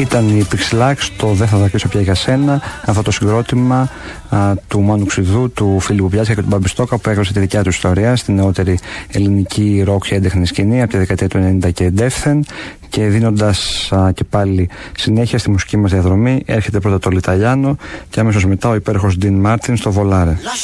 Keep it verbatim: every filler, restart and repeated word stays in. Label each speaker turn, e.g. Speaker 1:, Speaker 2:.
Speaker 1: Ήταν η Pixelax, το «Δεν θα δακρύσω πια για σένα», αυτό το συγκρότημα α, του Μάνου Ξηδού, του Φίλιππου Πιάτσικα και του Μπαμπιστόκα, που έγραψε τη δικιά του ιστορία στην νεότερη ελληνική ροκ και έντεχνη σκηνή από τη δεκαετία του ενενήντα και εντεύθεν. Και δίνοντας α, και πάλι συνέχεια στη μουσική μας διαδρομή, έρχεται πρώτα το Λιταλιάνο και αμέσως μετά ο υπέροχος Dean Martin στο Volare.